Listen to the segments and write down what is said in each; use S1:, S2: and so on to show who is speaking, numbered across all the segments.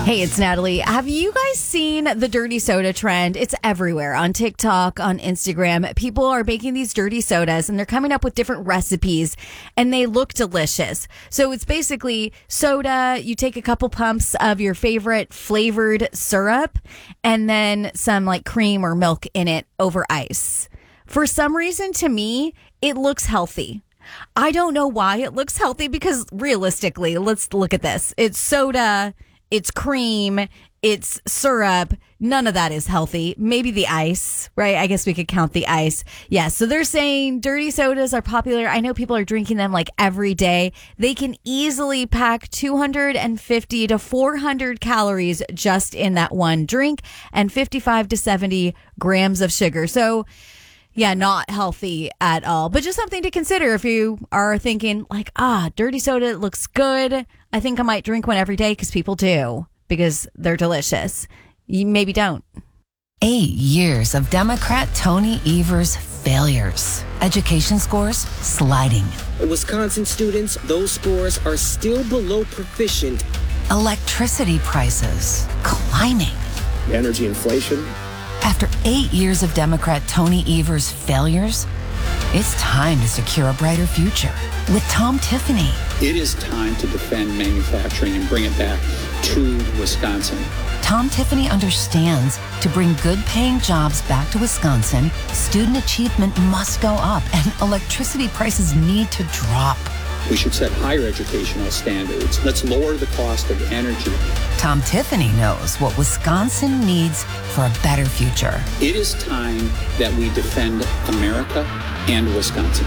S1: Hey, it's Natalie. Have you guys seen the dirty soda trend? It's everywhere on TikTok, on Instagram. People are making these dirty sodas and they're coming up with different recipes and they look delicious. So it's basically soda. You take a couple pumps of your favorite flavored syrup and then some like cream or milk in it over ice. For some reason, to me, it looks healthy. I don't know why it looks healthy because realistically, let's look at this. It's soda. It's cream, it's syrup. None of that is healthy. Maybe the ice, right? I guess we could count the ice. Yeah, so they're saying dirty sodas are popular. I know people are drinking them like every day. They can easily pack 250 to 400 calories just in that one drink and 55 to 70 grams of sugar. So yeah, not healthy at all, but just something to consider if you are thinking like, dirty soda looks good. I think I might drink one every day because people do, because they're delicious. You maybe don't.
S2: 8 years of Democrat Tony Evers' failures. Education scores sliding.
S3: Wisconsin students, those scores are still below proficient.
S2: Electricity prices climbing.
S4: Energy inflation.
S2: After 8 years of Democrat Tony Evers' failures, it's time to secure a brighter future with Tom Tiffany.
S5: It is time to defend manufacturing and bring it back to Wisconsin.
S2: Tom Tiffany understands to bring good-paying jobs back to Wisconsin, student achievement must go up and electricity prices need to drop.
S5: We should set higher educational standards. Let's lower the cost of energy.
S2: Tom Tiffany knows what Wisconsin needs for a better future.
S5: It is time that we defend America and Wisconsin.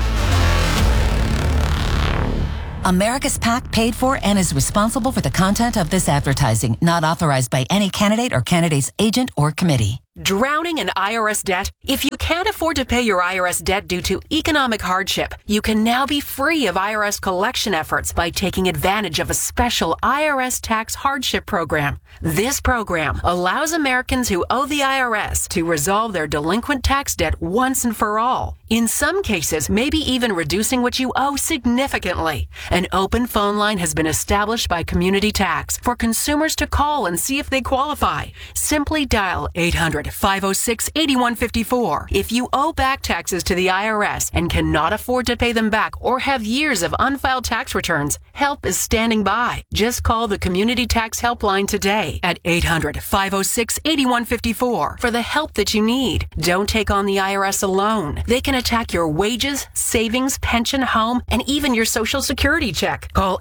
S2: America's PAC paid for and is responsible for the content of this advertising, not authorized by any candidate or candidate's agent or committee.
S6: Drowning in IRS debt? If you can't afford to pay your IRS debt due to economic hardship, you can now be free of IRS collection efforts by taking advantage of a special IRS tax hardship program. This program allows Americans who owe the IRS to resolve their delinquent tax debt once and for all. In some cases, maybe even reducing what you owe significantly. An open phone line has been established by Community Tax for consumers to call and see if they qualify. Simply dial 800-506-8154. If you owe back taxes to the IRS and cannot afford to pay them back or have years of unfiled tax returns, help is standing by. Just call the Community Tax Helpline today at 800-506-8154 for the help that you need. Don't take on the IRS alone. They can attack your wages, savings, pension, home, and even your Social Security check. Call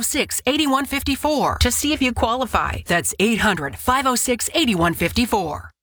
S6: 800-506-8154 to see if you qualify. That's 800-506-8154.